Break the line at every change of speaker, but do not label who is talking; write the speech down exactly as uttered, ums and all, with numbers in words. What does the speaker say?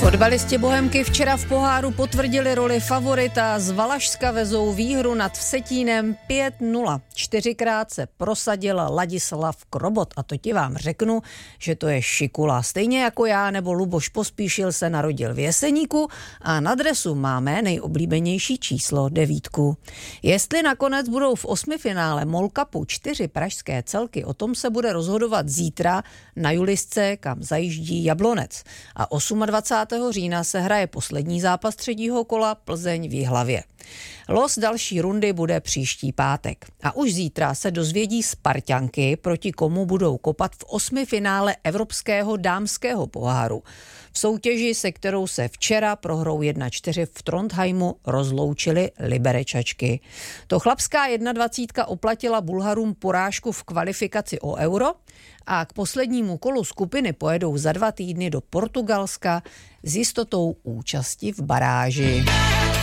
Fotbalisti Bohemky včera v poháru potvrdili roli favorita. Z Valašska vezou výhru nad Vsetínem pět nula. Čtyřikrát se prosadil Ladislav Krobot a to ti vám řeknu, že to je šikula. Stejně jako já nebo Luboš Pospíšil se narodil v Jeseníku a na dresu máme nejoblíbenější číslo devítku. Jestli nakonec budou v osmifinále Mall Cupu čtyři pražské celky, o tom se bude rozhodovat zítra na Julisce, kam zajíždí Jablonec. A dvacátého osmého října se hraje poslední zápas třetího kola Plzeň v Jihlavě. Los další rundy bude příští pátek. A už zítra se dozvědí Sparťanky, proti komu budou kopat v osmifinále Evropského dámského poháru. V soutěži, se kterou se včera prohrou jedna čtyři v Trondheimu rozloučili Liberečačky. To chlapská dvacítka jedna oplatila Bulharům porážku v kvalifikaci o euro a k poslednímu kolu skupiny pojedou za dva týdny do Portugalska s jistotou účasti v baráži.